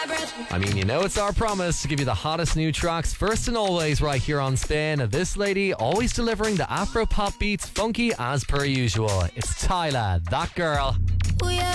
I mean, you know it's our promise to give you the hottest new tracks first and always right here on Spin. This lady always delivering the Afro pop beats, funky as per usual. It's Tyla, That Girl.